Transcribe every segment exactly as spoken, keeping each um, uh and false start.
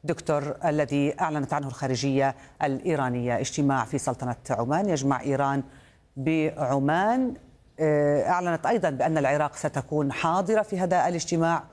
دكتور، الذي أعلنت عنه الخارجية الإيرانية اجتماع في سلطنة عمان يجمع إيران بعمان. أعلنت أيضا بأن العراق ستكون حاضرة في هذا الاجتماع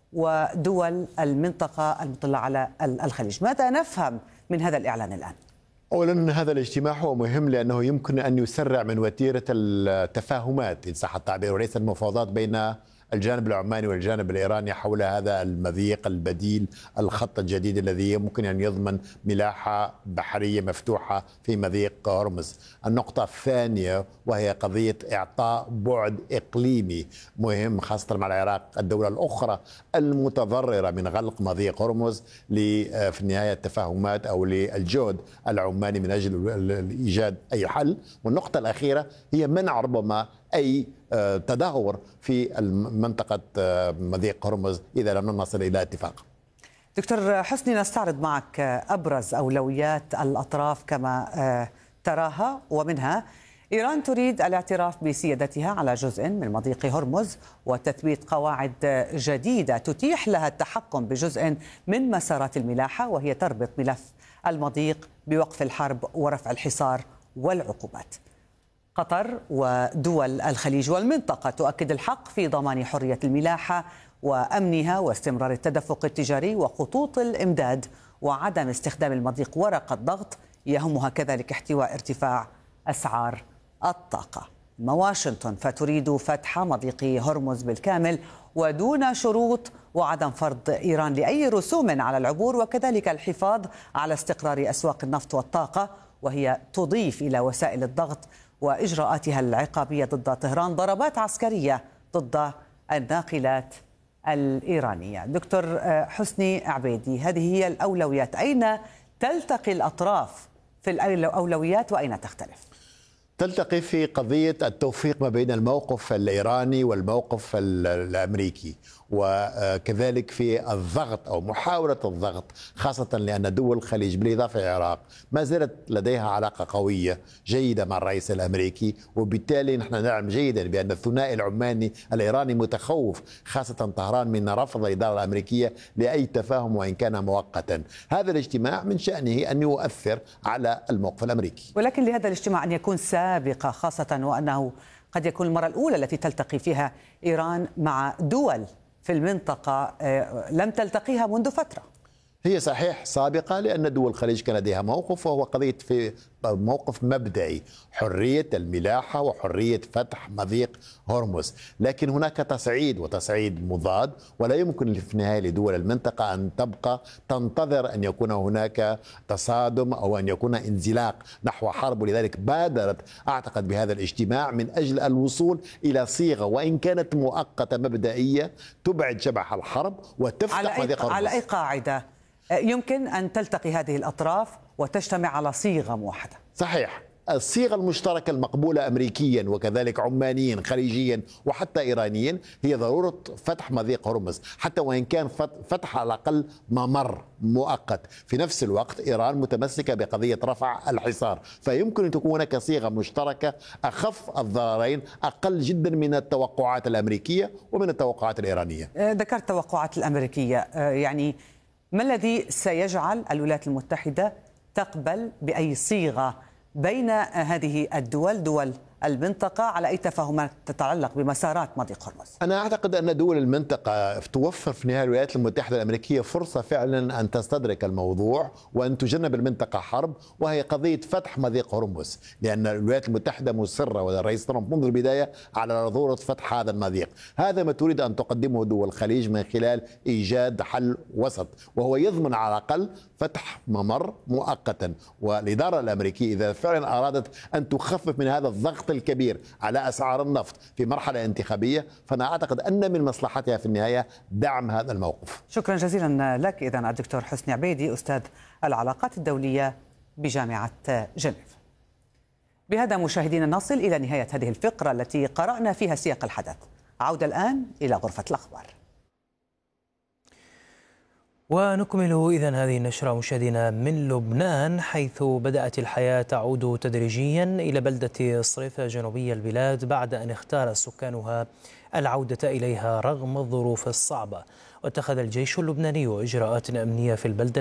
ودول المنطقة المطلة على الخليج. ماذا نفهم من هذا الإعلان الآن؟ أولا، هذا الاجتماع هو مهم لأنه يمكن أن يسرع من وتيرة التفاهمات إن صح التعبير، وليس المفاوضات بين الجانب العماني والجانب الإيراني حول هذا المضيق البديل، الخط الجديد الذي يمكن أن يضمن ملاحة بحرية مفتوحة في مضيق هرمز. النقطة الثانية وهي قضية إعطاء بعد إقليمي مهم خاصة مع العراق، الدولة الأخرى المتضررة من غلق مضيق هرمز في النهاية التفاهمات أو للجهد العماني من أجل إيجاد أي حل. والنقطة الأخيرة هي منع ربما أي تدهور في منطقة مضيق هرمز إذا لم نصل إلى اتفاق. دكتور حسني، نستعرض معك أبرز أولويات الأطراف كما تراها، ومنها إيران تريد الاعتراف بسيادتها على جزء من مضيق هرمز وتثبيت قواعد جديدة تتيح لها التحكم بجزء من مسارات الملاحة، وهي تربط ملف المضيق بوقف الحرب ورفع الحصار والعقوبات. قطر ودول الخليج والمنطقة تؤكد الحق في ضمان حرية الملاحة وأمنها واستمرار التدفق التجاري وخطوط الإمداد وعدم استخدام المضيق ورقة ضغط. يهمها كذلك احتواء ارتفاع أسعار الطاقة. واشنطن فتريد فتح مضيق هرمز بالكامل ودون شروط وعدم فرض إيران لأي رسوم على العبور، وكذلك الحفاظ على استقرار أسواق النفط والطاقة، وهي تضيف إلى وسائل الضغط وإجراءاتها العقابية ضد طهران ضربات عسكرية ضد الناقلات الإيرانية. دكتور حسني عبيدي، هذه هي الأولويات، أين تلتقي الأطراف في الأولويات وأين تختلف؟ تلتقي في قضية التوفيق ما بين الموقف الإيراني والموقف الأمريكي، وكذلك في الضغط أو محاولة الضغط، خاصة لأن دول الخليج بالإضافة إلى العراق ما زالت لديها علاقة قوية جيدة مع الرئيس الأمريكي، وبالتالي نحن نعلم جيدا بأن الثنائي العماني الإيراني متخوف خاصة طهران من رفض الإدارة الأمريكية لأي تفاهم وإن كان مؤقتا. هذا الاجتماع من شأنه أن يؤثر على الموقف الأمريكي، ولكن لهذا الاجتماع أن يكون سابقة، خاصة وأنه قد يكون المرة الأولى التي تلتقي فيها إيران مع دول في المنطقة لم تلتقيها منذ فترة. هي صحيح سابقة لأن دول الخليج كان لديها موقف، وهو قضية في موقف مبدئي حرية الملاحة وحرية فتح مضيق هرمز، لكن هناك تصعيد وتصعيد مضاد، ولا يمكن في النهاية لدول المنطقة أن تبقى تنتظر أن يكون هناك تصادم أو أن يكون انزلاق نحو حرب. ولذلك بادرت أعتقد بهذا الاجتماع من أجل الوصول إلى صيغة وإن كانت مؤقتة مبدئية تبعد شبح الحرب وتفتح مضيق هرمز. على أي قاعدة يمكن أن تلتقي هذه الأطراف وتجتمع على صيغة موحدة؟ صحيح، الصيغة المشتركة المقبولة أمريكيا وكذلك عمانيا خليجيا وحتى إيرانيا هي ضرورة فتح مضيق هرمز، حتى وإن كان فتح على الأقل ممر مؤقت. في نفس الوقت إيران متمسكة بقضية رفع الحصار، فيمكن أن تكون هناك صيغة مشتركة أخف الضررين، أقل جدا من التوقعات الأمريكية ومن التوقعات الإيرانية. ذكرت التوقعات الأمريكية، يعني ما الذي سيجعل الولايات المتحدة تقبل بأي صيغة بين هذه الدول دول المنطقة على أي تفاهمات تتعلق بمسارات مضيق هرمز؟ أنا أعتقد أن دول المنطقة توفر في النهاية الولايات المتحدة الأمريكية فرصة فعلا أن تستدرك الموضوع وأن تجنب المنطقة حرب، وهي قضية فتح مضيق هرمز، لأن الولايات المتحدة مصرة والرئيس ترامب منذ البداية على ضرورة فتح هذا المضيق. هذا ما تريد أن تقدمه دول الخليج من خلال إيجاد حل وسط، وهو يضمن على الأقل فتح ممر مؤقتا. والإدارة الأمريكية إذا فعلا أرادت أن تخفف من هذا الضغط الكبير على أسعار النفط في مرحلة انتخابية، فأنا أعتقد أن من مصلحتها في النهاية دعم هذا الموقف. شكرا جزيلا لك إذن الدكتور حسني عبيدي، أستاذ العلاقات الدولية بجامعة جنيف. بهذا مشاهدينا نصل إلى نهاية هذه الفقرة التي قرأنا فيها سياق الحدث. عودة الآن إلى غرفة الأخبار. ونكمل إذن هذه النشرة مشاهدينا من لبنان، حيث بدأت الحياة تعود تدريجيا إلى بلدة صريف جنوبي البلاد بعد أن اختار سكانها العودة إليها رغم الظروف الصعبة. واتخذ الجيش اللبناني إجراءات أمنية في البلدة